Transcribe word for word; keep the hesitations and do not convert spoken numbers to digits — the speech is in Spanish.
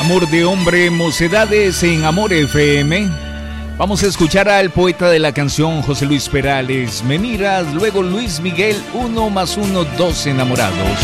Amor de hombre, mocedades en Amor F M. Vamos a escuchar al poeta de la canción, José Luis Perales. Me miras, luego Luis Miguel, uno más uno, dos enamorados.